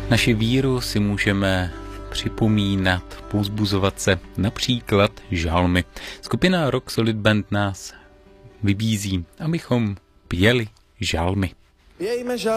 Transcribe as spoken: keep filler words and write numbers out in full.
Naši víru si můžeme připomínat, povzbuzovat se například žalmy. Skupina Rock Solid Band nás vybízí, abychom pěli žalmy.